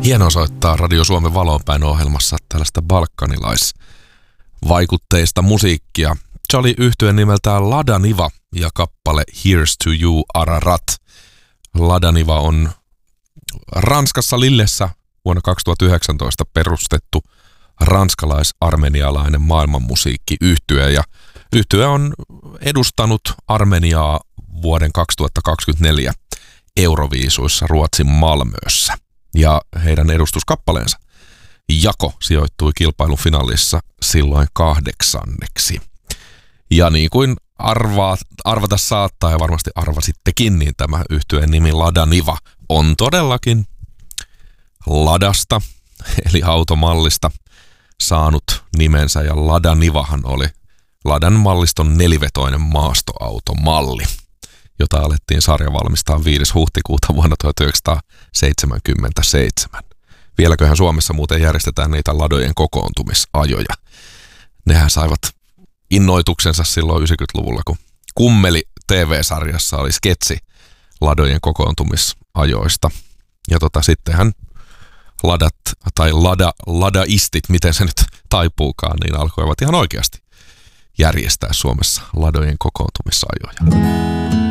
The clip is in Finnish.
Hienoa soittaa Radio Suomen Valonpäin-ohjelmassa tällaista balkanilaisvaikutteista musiikkia. Se oli yhtye nimeltään Ladaniva ja kappale Here's to You Ararat. Ladaniva on Ranskassa Lillessä vuonna 2019 perustettu ranskalais-armenialainen maailmanmusiikkiyhtye ja yhtye on edustanut Armeniaa vuoden 2024 Euroviisuissa Ruotsin Malmössä. Ja heidän edustuskappaleensa Jako sijoittui kilpailun finaalissa silloin 8. Ja niin kuin arvata saattaa ja varmasti arvasittekin, niin tämä yhtyeen nimi Ladaniva on todellakin Ladasta, eli automallista saanut nimensä. Ja Ladanivahan oli Ladan malliston nelivetoinen maastoautomalli, jota alettiin sarjavalmistaa 5. huhtikuuta vuonna 1977. Vieläköhän Suomessa muuten järjestetään niitä ladojen kokoontumisajoja. Nehän saivat innoituksensa silloin 90-luvulla, kun Kummeli TV-sarjassa oli sketsi ladojen kokoontumisajoista. Ja sittenhän ladat tai ladaistit, miten se nyt taipuukaan, niin alkoivat ihan oikeasti järjestää Suomessa ladojen kokoontumisajoja.